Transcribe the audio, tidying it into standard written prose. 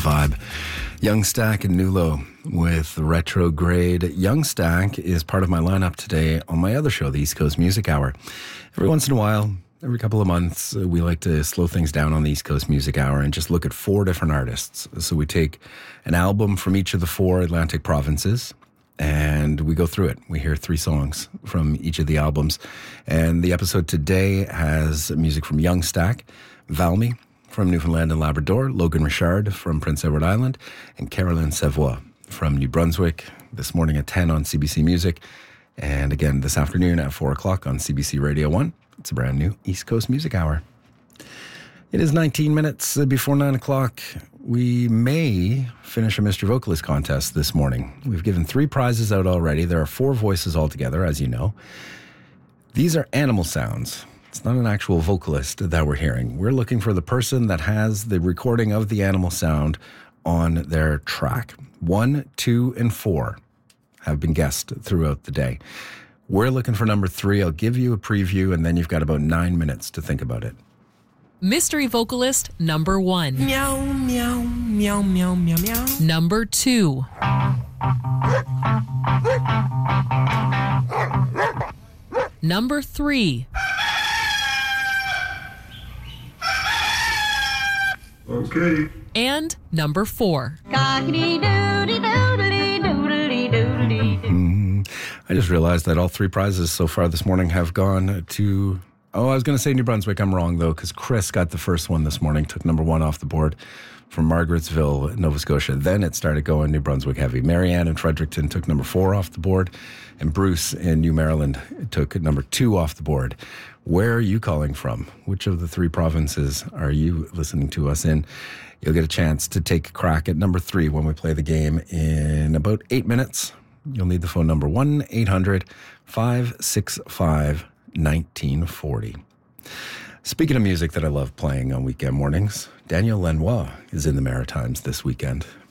vibe. Young Stack and Nulo with Retrograde. Young Stack is part of my lineup today on my other show, the East Coast Music Hour. Every once in a while, every couple of months, we like to slow things down on the East Coast Music Hour and just look at 4 different artists. So we take an album from each of the 4 Atlantic provinces and we go through it. We hear 3 songs from each of the albums. And the episode today has music from Young Stack, Valmy from Newfoundland and Labrador, Logan Richard from Prince Edward Island, and Carolyn Savoie from New Brunswick, this morning at 10 on CBC Music. And again, this afternoon at 4 o'clock on CBC Radio 1. It's a brand new East Coast Music Hour. It is 19 minutes before 9 o'clock. We may finish a Mystery Vocalist contest this morning. We've given 3 prizes out already. There are 4 voices altogether, as you know. These are animal sounds. It's not an actual vocalist that we're hearing. We're looking for the person that has the recording of the animal sound on their track. 1, 2, and 4 have been guessed throughout the day. We're looking for number 3. I'll give you a preview, and then you've got about 9 minutes to think about it. Mystery vocalist number 1. Meow, meow, meow, meow, meow, meow. Number 2. Number 3. Okay. And number 4. I just realized that all 3 prizes so far this morning have gone to... Oh, I was going to say New Brunswick. I'm wrong, though, because Chris got the first one this morning, took number 1 off the board from Margarettsville, Nova Scotia. Then it started going New Brunswick heavy. Marianne in Fredericton took number 4 off the board, and Bruce in New Maryland took number 2 off the board. Where are you calling from? Which of the 3 provinces are you listening to us in? You'll get a chance to take a crack at number 3 when we play the game in about 8 minutes. You'll need the phone number 1-800-565-1940. Speaking of music that I love playing on weekend mornings, Daniel Lanois is in the Maritimes this weekend.